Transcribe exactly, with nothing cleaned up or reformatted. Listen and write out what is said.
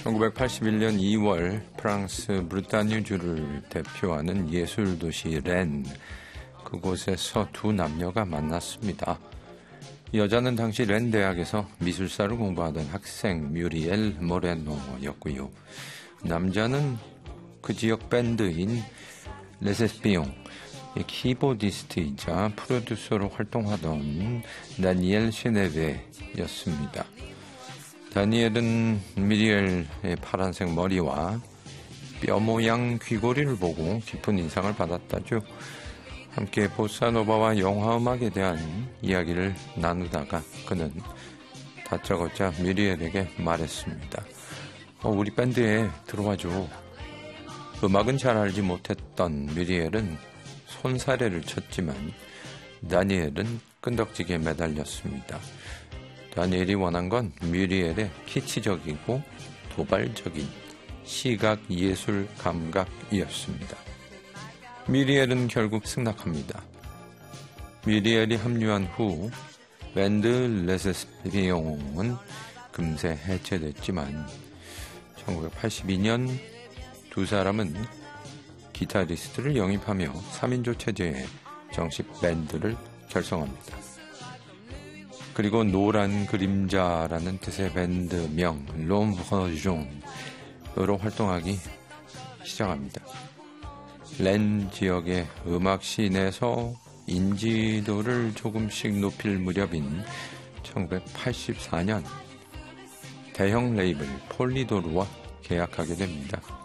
천구백팔십일 년 이월 프랑스 브르타뉴주를 대표하는 예술도시 렌, 그곳에서 두 남녀가 만났습니다. 여자는 당시 렌 대학에서 미술사를 공부하던 학생 뮤리엘 모레노였고요. 남자는 그 지역 밴드인 레세스피옹, 키보디스트이자 프로듀서로 활동하던 다니엘 셰네베였습니다. 다니엘은 미리엘의 파란색 머리와 뼈 모양 귀고리를 보고 깊은 인상을 받았다죠. 함께 보사노바와 영화음악에 대한 이야기를 나누다가 그는 다짜고짜 미리엘에게 말했습니다. 어, 우리 밴드에 들어와줘. 음악은 잘 알지 못했던 미리엘은 손사래를 쳤지만 다니엘은 끈덕지게 매달렸습니다. 다니엘이 원한 건 뮤리엘의 키치적이고 도발적인 시각 예술 감각이었습니다. 뮤리엘은 결국 승낙합니다. 뮤리엘이 합류한 후 밴드 레세스피옹은 금세 해체됐지만 천구백팔십이 년 두 사람은 기타리스트를 영입하며 삼인조 체제의 정식 밴드를 결성합니다. 그리고 노란 그림자라는 뜻의 밴드명 롬브존으로 활동하기 시작합니다. 렌 지역의 음악 씬에서 인지도를 조금씩 높일 무렵인 천구백팔십사 년 대형 레이블 폴리도르와 계약하게 됩니다.